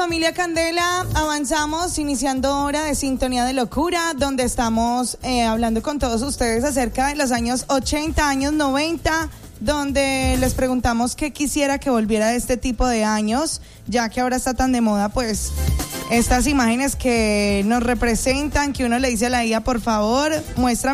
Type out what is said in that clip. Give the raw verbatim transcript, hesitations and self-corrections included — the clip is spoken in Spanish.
familia Candela, avanzamos iniciando hora de Sintonía de Locura, donde estamos eh, hablando con todos ustedes acerca de los años ochenta, años noventa, donde les preguntamos qué quisiera que volviera de este tipo de años, ya que ahora está tan de moda, pues, estas imágenes que nos representan, que uno le dice a la I A, por favor, muéstrame